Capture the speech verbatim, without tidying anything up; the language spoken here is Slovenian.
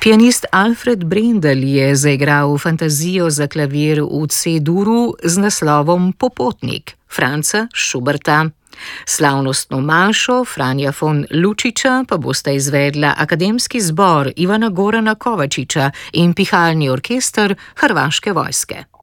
Pianist Alfred Brendel je zaigral fantazijo za klavir v C-duru z naslovom Popotnik Franca Schuberta. Slavnostno mašo Franja von Lučiča pa bosta izvedla akademski zbor Ivana Gorana Kovačiča in pihalni orkester Hrvaške vojske.